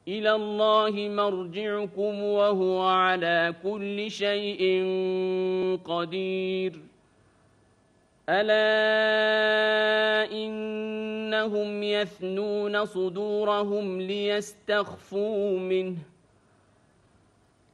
إلى الله مرجعكم وهو على كل شيء قدير ألا إنهم يثنون صدورهم ليستخفوا منه